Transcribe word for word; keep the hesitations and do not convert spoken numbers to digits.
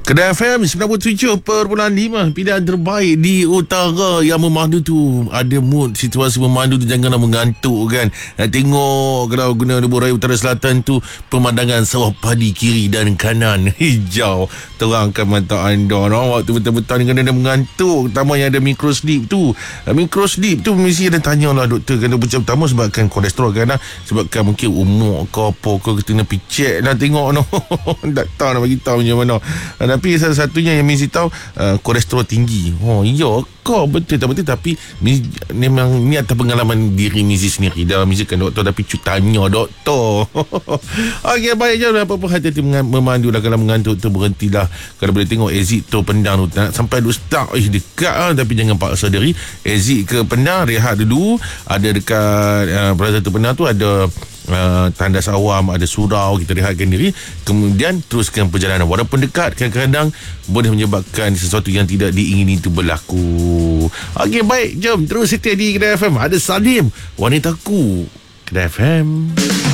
Kedai F M sembilan puluh tujuh perpuluhan lima, pilihan terbaik di utara. Yang memandu tu ada mood, situasi memandu tu janganlah mengantuk kan. Nak tengok kalau guna lebuh raya utara selatan tu, pemandangan sawah padi kiri dan kanan hijau, terangkan mata anda. No? Waktu betul-betul ni kena mengantuk, terutama yang ada microsleep tu. Microsleep tu mesti ada tanyalah doktor, kena baca pertama sebabkan kolesterol kan, sebabkan mungkin umur kau apa kau kena picek lah tengok no. Tak tahu nak bagi tahu macam mana. Tapi salah satunya yang mesti tahu uh, kolesterol tinggi. Oh iya kau betul tak betul, tapi memang ni atas pengalaman diri Mizi sendiri. Dalam Mizi kan doktor, tapi cu tanya doktor. Okey, baik je, apa-apa hati-hati memandu lah. Kalau mengantuk tu berhentilah. Kalau boleh tengok exit tu Pendang tu, nak sampai dulu start eh dekat lah, tapi jangan paksa diri. Exit ke Pendang, rehat dulu. Ada dekat uh, Plaza tu Pendang tu ada Uh, tandas awam, ada surau, kita rehatkan diri, kemudian teruskan perjalanan. Walaupun dekat, kadang-kadang boleh menyebabkan sesuatu yang tidak diingini itu berlaku. Okey, baik, jom terus setia di Kedai F M. Ada Salim, wanitaku, Kedai F M.